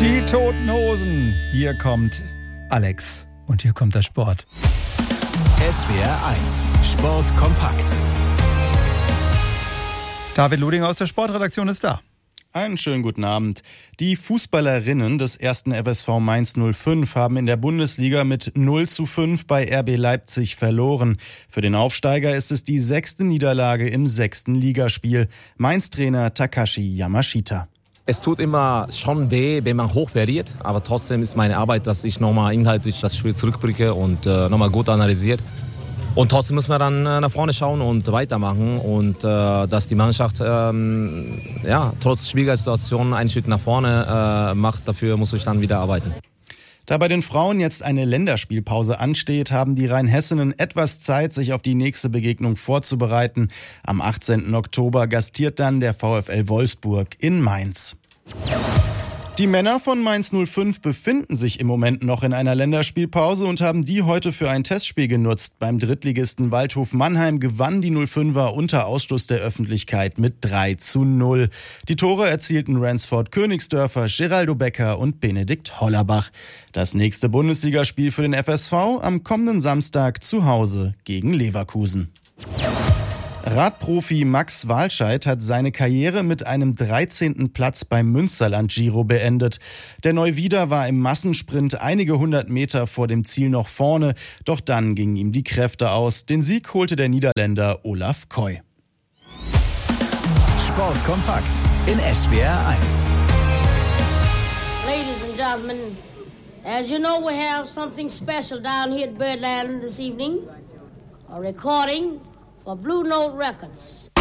Die Toten Hosen. Hier kommt Alex und hier kommt der Sport. SWR 1 Sport kompakt. David Luding aus der Sportredaktion ist da. Einen schönen guten Abend. Die Fußballerinnen des 1. FSV Mainz 05 haben in der Bundesliga mit 0:5 bei RB Leipzig verloren. Für den Aufsteiger ist es die 6. Niederlage im 6. Ligaspiel. Mainz-Trainer Takashi Yamashita. Es tut immer schon weh, wenn man hoch verliert, aber trotzdem ist meine Arbeit, dass ich nochmal inhaltlich das Spiel zurückblicke und nochmal gut analysiert. Und trotzdem müssen wir dann nach vorne schauen und weitermachen und dass die Mannschaft trotz schwieriger Situationen einen Schritt nach vorne macht, dafür muss ich dann wieder arbeiten. Da bei den Frauen jetzt eine Länderspielpause ansteht, haben die Rheinhessinnen etwas Zeit, sich auf die nächste Begegnung vorzubereiten. Am 18. Oktober gastiert dann der VfL Wolfsburg in Mainz. Die Männer von Mainz 05 befinden sich im Moment noch in einer Länderspielpause und haben die heute für ein Testspiel genutzt. Beim Drittligisten Waldhof Mannheim gewann die 05er unter Ausschluss der Öffentlichkeit mit 3:0. Die Tore erzielten Ransford Königsdörfer, Geraldo Becker und Benedikt Hollerbach. Das nächste Bundesligaspiel für den FSV am kommenden Samstag zu Hause gegen Leverkusen. Radprofi Max Walscheid hat seine Karriere mit einem 13. Platz beim Münsterland-Giro beendet. Der Neuwieder war im Massensprint einige 100 Meter vor dem Ziel noch vorne, doch dann gingen ihm die Kräfte aus. Den Sieg holte der Niederländer Olaf Koy. Sport kompakt in SWR 1. Ladies and gentlemen, as you know, we have something special down here at Birdland this evening. A recording for Blue Note Records.